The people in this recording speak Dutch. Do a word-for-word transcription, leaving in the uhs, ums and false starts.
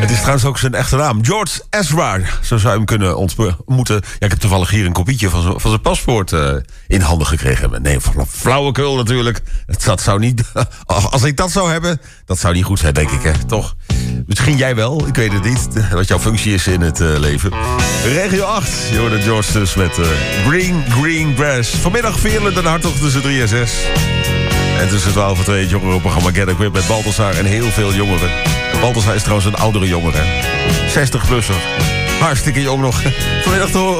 Het is trouwens ook zijn echte naam. George Ezra. Zo zou je hem kunnen ontmoeten. Ja, ik heb toevallig hier een kopietje van zijn, van zijn paspoort uh, in handen gekregen. Nee, flauwekul natuurlijk. Dat zou niet... Als ik dat zou hebben, dat zou niet goed zijn, denk ik, hè. Toch? Misschien jij wel, ik weet het niet. Wat jouw functie is in het uh, leven. Regio acht. Je hoorde George dus met uh, Green Green Grass. Vanmiddag vierend en hardop tussen drie en zes. En tussen twaalf en twee het jongerenprogramma Get Equipped met Balthasar en heel veel jongeren. Balthasar is trouwens een oudere jongere. zestig plusser. Hartstikke jong nog. Vanmiddag te horen.